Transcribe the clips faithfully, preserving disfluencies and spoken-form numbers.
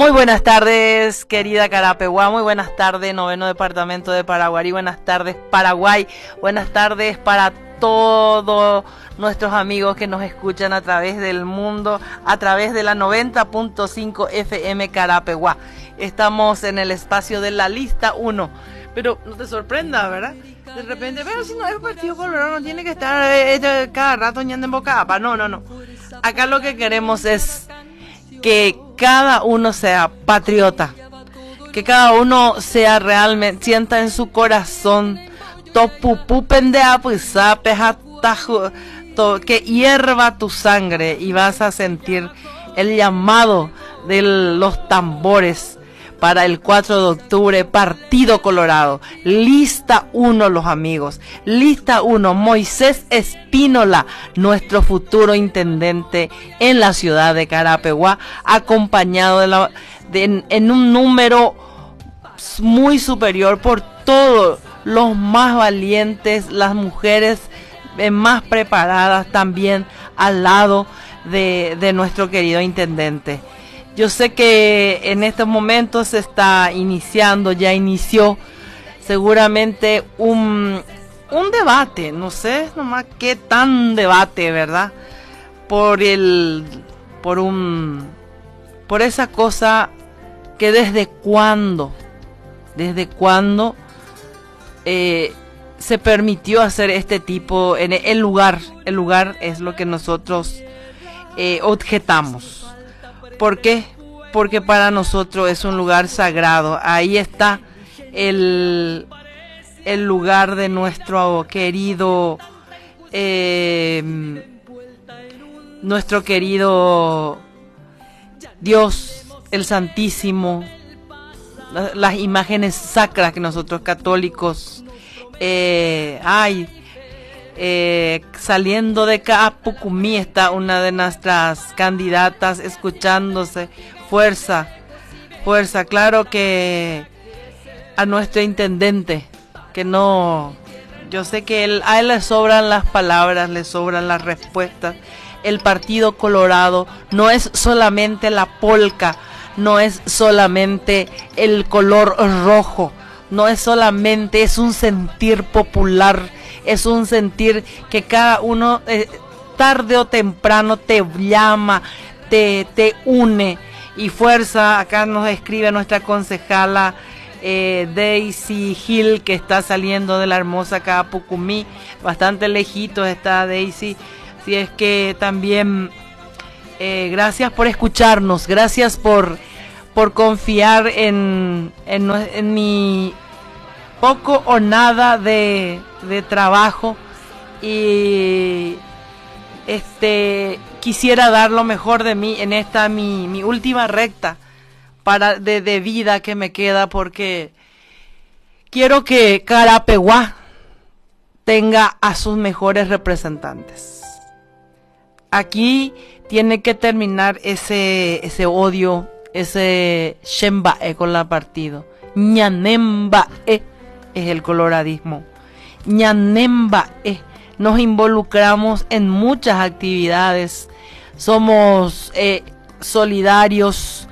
Muy buenas tardes, querida Carapeguá, muy buenas tardes, noveno departamento de Paraguay, buenas tardes, Paraguay, buenas tardes para todos nuestros amigos que nos escuchan a través del mundo, a través de la noventa punto cinco F M Carapeguá. Estamos en el espacio de la lista uno, pero no te sorprenda, ¿verdad? De repente, pero si no es Partido Colorado, no tiene que estar eh, cada rato ñando en boca. No, no, no. Acá lo que queremos es que cada uno sea patriota, que cada uno sea realmente, sienta en su corazón, topupu pendea pues que hierva tu sangre y vas a sentir el llamado de los tambores para el cuatro de octubre, Partido Colorado. Lista uno, los amigos. Lista uno, Moisés Espínola, nuestro futuro intendente en la ciudad de Carapeguá, acompañado de la, de, en, en un número muy superior por todos los más valientes, las mujeres eh, más preparadas también al lado de, de nuestro querido intendente. Yo sé que en estos momentos se está iniciando, ya inició seguramente un, un debate, no sé nomás qué tan debate, ¿verdad? Por el, por un, por esa cosa que desde cuándo, desde cuándo eh, se permitió hacer este tipo, en el lugar, el lugar es lo que nosotros eh, objetamos. ¿Por qué? Porque para nosotros es un lugar sagrado. Ahí está el, el lugar de nuestro querido, eh, nuestro querido Dios, el Santísimo, las, las imágenes sacras que nosotros católicos, eh, ay, Eh, saliendo de Capucumí está una de nuestras candidatas escuchándose. Fuerza, fuerza, claro que a nuestro intendente, que no, yo sé que él, a él le sobran las palabras, le sobran las respuestas. El Partido Colorado no es solamente la polca, no es solamente el color rojo, no es solamente, es un sentir popular. Es un sentir que cada uno eh, tarde o temprano te llama, te, te une. Y fuerza, acá nos escribe nuestra concejala eh, Daisy Hill, que está saliendo de la hermosa Capucumí, bastante lejitos está Daisy. Así es que también eh, gracias por escucharnos, gracias por, por confiar en, en, en mi poco o nada de, de trabajo, y este quisiera dar lo mejor de mí en esta mi, mi última recta para de, de vida que me queda, porque quiero que Carapeguá tenga a sus mejores representantes. Aquí tiene que terminar ese ese odio, ese Shembae con la partido. Ñanembae es el coloradismo. Ñanembae. Nos involucramos en muchas actividades. Somos eh, solidarios.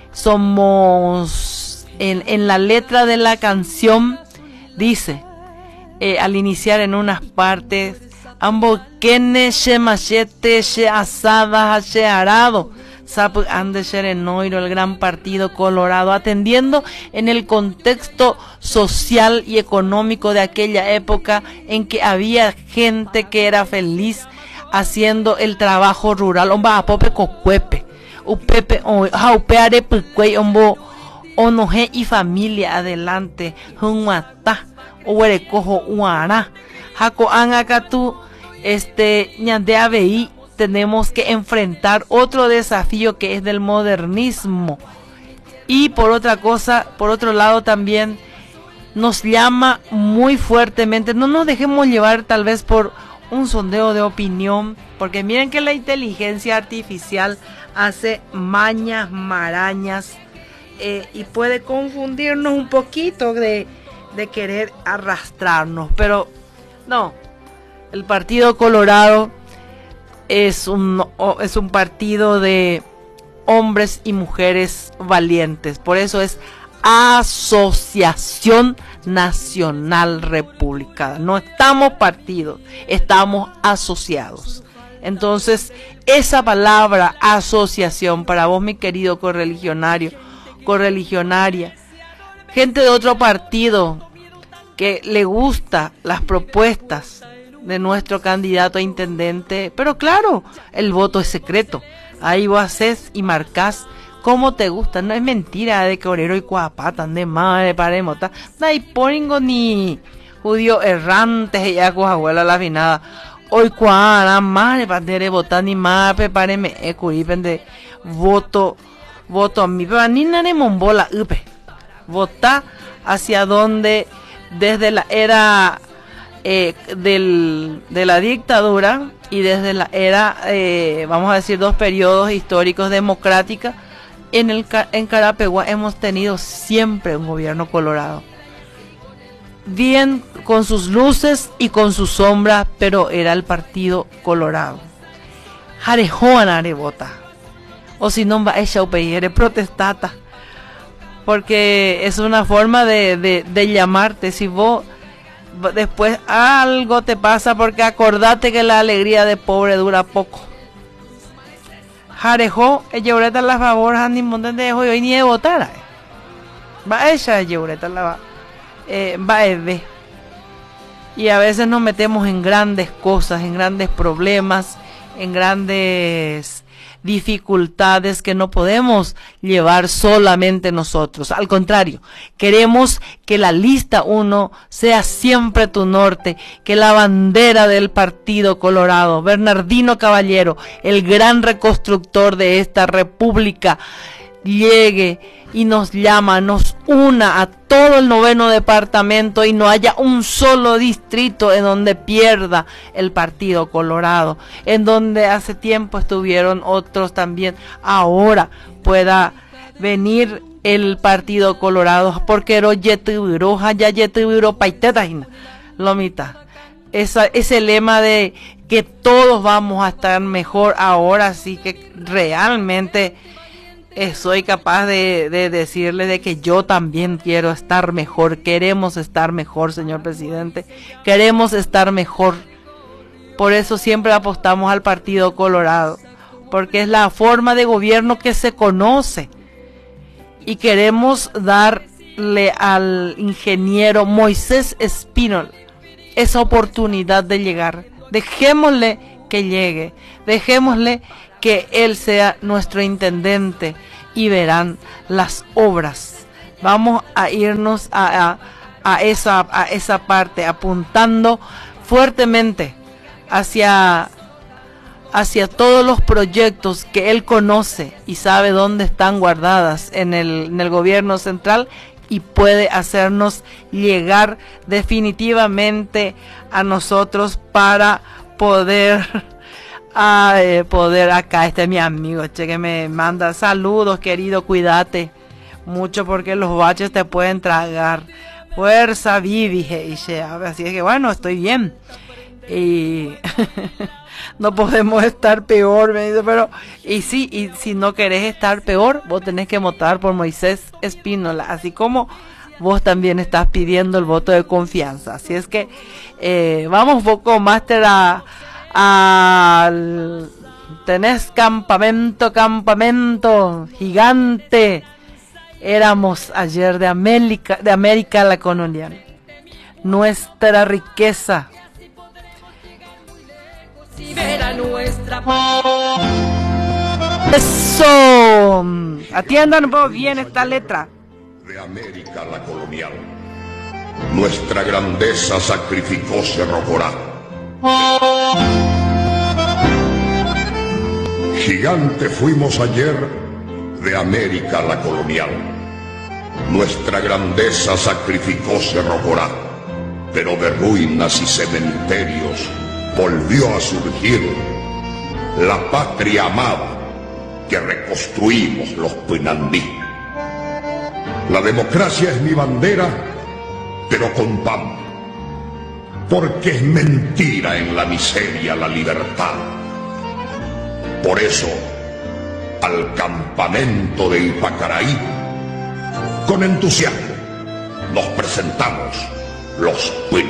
Somos en, en la letra de la canción dice eh, al iniciar en unas partes Amboquene she machete she asada she arado Sap ande Sherenoiro, el gran Partido Colorado, atendiendo en el contexto social y económico de aquella época en que había gente que era feliz haciendo el trabajo rural. Omba apope cocuepe, upepe, jaupeare pucuey, ombo, onoje y familia adelante, hunguata, owerecojo uara, jaco angacatu, este, ñande abei. Tenemos que enfrentar otro desafío que es del modernismo. Y por otra cosa, por otro lado también nos llama muy fuertemente, no nos dejemos llevar tal vez por un sondeo de opinión, porque miren que la inteligencia artificial hace mañas, marañas, eh, y puede confundirnos un poquito de, de querer arrastrarnos, pero no, el Partido Colorado es un, es un partido de hombres y mujeres valientes. Por eso es Asociación Nacional Republicana. No estamos partidos, estamos asociados. Entonces, esa palabra asociación para vos, mi querido correligionario, correligionaria, gente de otro partido que le gusta las propuestas de nuestro candidato a intendente, pero claro, el voto es secreto. Ahí vos haces y marcás como te gusta. No es mentira de que orero y cuapatan de madre paremos. No hay pongo ni judío errantes ya con abuela la vinada. Hoy cuara madre para votar ni más prepáreme e curipen de voto voto a mi pero ni nare mombola upe. Vota hacia donde desde la era eh, del, de la dictadura y desde la era, eh, vamos a decir, dos periodos históricos democráticos, en, el, en Carapegua hemos tenido siempre un gobierno colorado. Bien con sus luces y con sus sombras, pero era el partido colorado. Jarejoan arebota. O si no, va a echar protestata. Porque es una forma de, de, de llamarte. Si vos después algo te pasa, porque acordate que la alegría de pobre dura poco. Jarejo, el lleureta la favor, ni montón de hoy ni de votar. Va ella, el lleureta la eh, va a ver. Y a veces nos metemos en grandes cosas, en grandes problemas, en grandes dificultades que no podemos llevar solamente nosotros. Al contrario, queremos que la lista uno sea siempre tu norte, que la bandera del Partido Colorado, Bernardino Caballero, el gran reconstructor de esta república, llegue y nos llama, nos una a todo el noveno departamento y no haya un solo distrito en donde pierda el Partido Colorado, en donde hace tiempo estuvieron otros también, ahora pueda venir el Partido Colorado, porque Lomita, esa, ese lema de que todos vamos a estar mejor ahora, sí que realmente soy capaz de, de decirle de que yo también quiero estar mejor, queremos estar mejor, señor presidente, queremos estar mejor. Por eso siempre apostamos al Partido Colorado, porque es la forma de gobierno que se conoce. Y queremos darle al ingeniero Moisés Espínol esa oportunidad de llegar. Dejémosle que llegue, dejémosle que él sea nuestro intendente y verán las obras. Vamos a irnos a, a, a, esa, a esa parte, apuntando fuertemente hacia, hacia todos los proyectos que él conoce y sabe dónde están guardadas en el, en el gobierno central, y puede hacernos llegar definitivamente a nosotros para poder a eh, poder acá. Este es mi amigo, che, que me manda saludos, querido, cuídate mucho porque los baches te pueden tragar. Fuerza, Vivi, dije, así es que bueno, estoy bien y no podemos estar peor, me dice, pero y sí, y si no querés estar peor, vos tenés que votar por Moisés Espínola, así como vos también estás pidiendo el voto de confianza. Así es que eh, vamos, poco máster, a al tenés campamento, campamento gigante. Éramos ayer de América, de América la colonial. Nuestra riqueza. Eso. Atiendan vos bien esta letra. De América la colonial. Nuestra grandeza sacrificó Cerro Corá. Gigante fuimos ayer de América la colonial. Nuestra grandeza sacrificó Cerro Corá, pero de ruinas y cementerios volvió a surgir la patria amada que reconstruimos los Pinandí. La democracia es mi bandera, pero con pan, porque es mentira en la miseria la libertad. Por eso, al campamento de Ipacaraí, con entusiasmo nos presentamos los